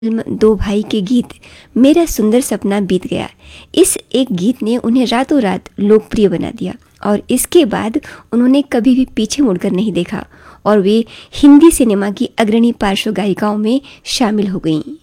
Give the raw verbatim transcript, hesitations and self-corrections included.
Film दो भाई के गीत मेरा सुंदर सपना बीत गया, इस एक गीत ने उन्हें रातों रात लोकप्रिय बना दिया और इसके बाद उन्होंने कभी भी पीछे मुड़कर नहीं देखा और वे हिंदी सिनेमा की अग्रणी पार्श्व गायिकाओं में शामिल हो गईं।